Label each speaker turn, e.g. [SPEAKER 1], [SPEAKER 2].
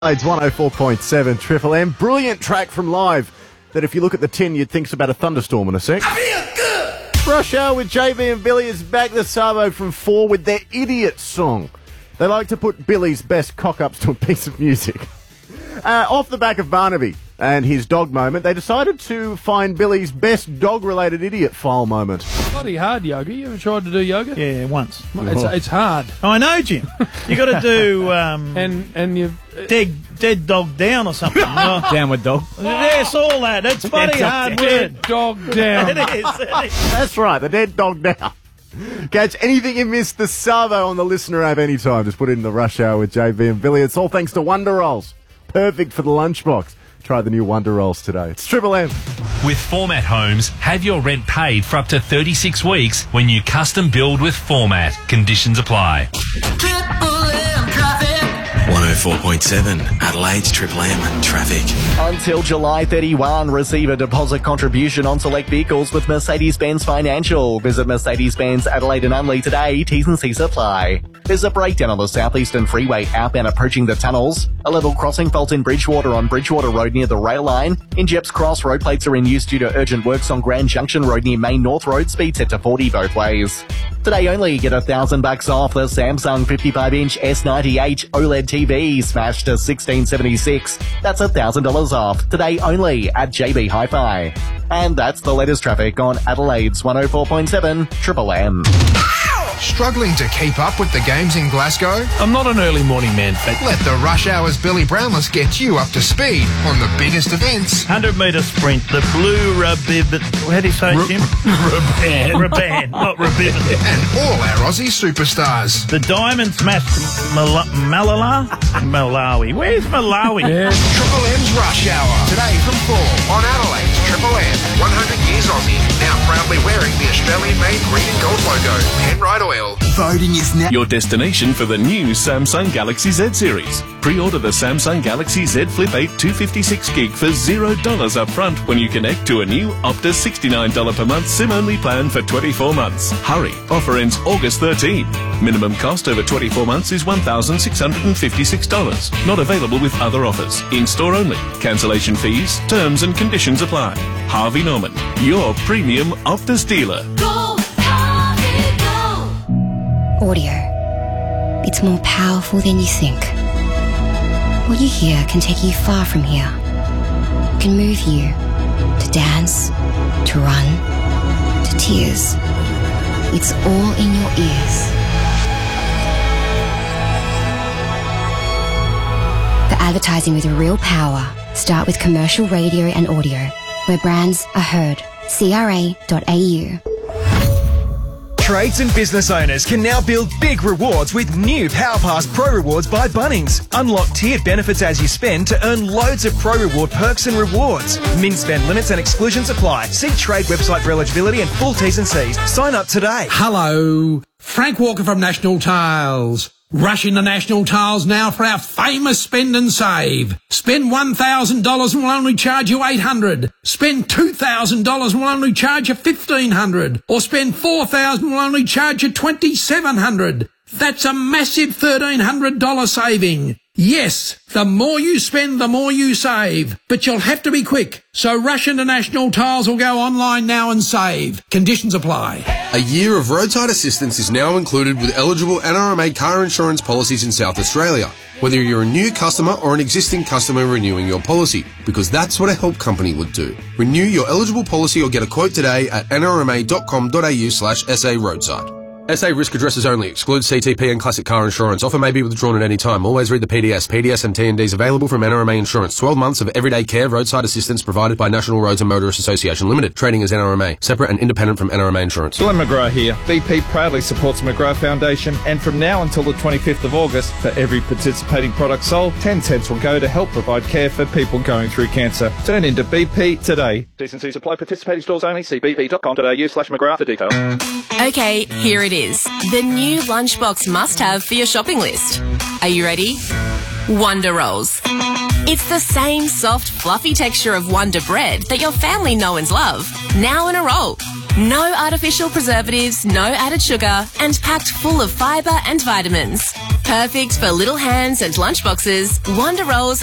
[SPEAKER 1] It's 104.7 Triple M. Brilliant track from Live that if you look at the tin, you'd think's about a thunderstorm in a sec.
[SPEAKER 2] I feel good!
[SPEAKER 1] Rush Hour with JB and Billy is back. The Savo from 4 with their Idiot song. They like to put Billy's best cock-ups to a piece of music. Off the back of Barnaby and his dog moment, they decided to find Billy's best dog-related idiot file moment.
[SPEAKER 3] Bloody hard yoga. You ever tried to do yoga?
[SPEAKER 4] Yeah, once.
[SPEAKER 3] It's hard.
[SPEAKER 4] I know, Jim. You got to do
[SPEAKER 3] And you
[SPEAKER 4] dead dog down or something.
[SPEAKER 5] Downward dog.
[SPEAKER 4] Yes, all that. It's bloody hard
[SPEAKER 3] dead
[SPEAKER 4] word.
[SPEAKER 3] dog down.
[SPEAKER 4] It is.
[SPEAKER 1] That's right, the dead dog down. Catch anything you missed, the Savo on the Listener app anytime. Just put it in the Rush Hour with JB and Billy. It's all thanks to Wonder Rolls. Perfect for the lunchbox. Try the new Wonder Rolls today. It's Triple M.
[SPEAKER 6] With Format Homes, have your rent paid for up to 36 weeks when you custom build with Format. Conditions apply.
[SPEAKER 2] Triple M traffic.
[SPEAKER 7] 104.7 Adelaide's Triple M traffic.
[SPEAKER 8] Until July 31, receive a deposit contribution on select vehicles with Mercedes-Benz Financial. Visit Mercedes-Benz Adelaide and Unley today. T's and C's apply. There's a breakdown on the Southeastern Freeway outbound approaching the tunnels. A level crossing fault in Bridgewater on Bridgewater Road near the rail line. In Jeps Cross, road plates are in use due to urgent works on Grand Junction Road near Main North Road. Speed set to 40 both ways. Today only, get $1,000 off the Samsung 55-inch S98 OLED TV, smashed to $1,676. That's $1,000 off. Today only at JB Hi-Fi. And that's the latest traffic on Adelaide's 104.7 Triple M.
[SPEAKER 9] Struggling to keep up with the games in Glasgow?
[SPEAKER 3] I'm not an early morning man, but
[SPEAKER 9] Let the Rush Hour's Billy Brownless get you up to speed on the biggest events.
[SPEAKER 4] 100-metre sprint, the blue ribbon. How do you say it, Jim? Ribbon, not ribbon.
[SPEAKER 9] And all our Aussie superstars.
[SPEAKER 4] The Diamond Smash Malawi. Where's Malawi?
[SPEAKER 9] Triple M's Rush Hour. Today from 4 on Adelaide's Triple M. 100 years Aussie. Now proudly wearing the Australian-made green and gold logo. Penrite Oil.
[SPEAKER 10] Voting is now
[SPEAKER 11] your destination for the new Samsung Galaxy Z series. Pre-order the Samsung Galaxy Z Flip 8 256GB for $0 up front when you connect to a new Optus $69 per month SIM-only plan for 24 months. Hurry, offer ends August 13. Minimum cost over 24 months is $1,656. Not available with other offers. In-store only. Cancellation fees, terms and conditions apply. Harvey Norman, your premium Optus dealer.
[SPEAKER 2] Go, Harvey, go.
[SPEAKER 12] Audio. It's more powerful than you think. What you hear can take you far from here. Can move you to dance, to run, to tears. It's all in your ears. For advertising with real power, start with commercial radio and audio, where brands are heard. CRA.au.
[SPEAKER 13] Trades and business owners can now build big rewards with new PowerPass Pro Rewards by Bunnings. Unlock tiered benefits as you spend to earn loads of Pro Reward perks and rewards. Min spend limits and exclusions apply. See Trade website for eligibility and full T's and C's. Sign up today.
[SPEAKER 14] Hello, Frank Walker from National Tiles. Rush into National Tiles now for our famous spend and save. Spend $1,000 and we'll only charge you $800. Spend $2,000 and we'll only charge you $1,500. Or spend $4,000 and we'll only charge you $2,700. That's a massive $1,300 saving. Yes, the more you spend, the more you save. But you'll have to be quick. So rush into National Tiles or go online now and save. Conditions apply.
[SPEAKER 15] A year of roadside assistance is now included with eligible NRMA car insurance policies in South Australia, whether you're a new customer or an existing customer renewing your policy, because that's what a help company would do. Renew your eligible policy or get a quote today at nrma.com.au/SA roadside. SA risk addresses only. Excludes CTP and classic car insurance. Offer may be withdrawn at any time. Always read the PDS. PDS and T&Ds available from NRMA Insurance. 12 months of everyday care roadside assistance provided by National Roads and Motorists Association Limited. Trading as NRMA. Separate and independent from NRMA Insurance.
[SPEAKER 16] Glenn McGrath here. BP proudly supports the McGrath Foundation, and from now until the 25th of August, for every participating product sold, 10 cents will go to help provide care for people going through cancer. Turn into BP today. Decency supply participating stores only. See bp.com.au/McGrath for details.
[SPEAKER 17] Okay, here it is. The new lunchbox must-have for your shopping list. Are you ready? Wonder Rolls. It's the same soft, fluffy texture of Wonder Bread that your family know and love, now in a roll. No artificial preservatives, no added sugar, and packed full of fibre and vitamins. Perfect for little hands and lunchboxes, Wonder Rolls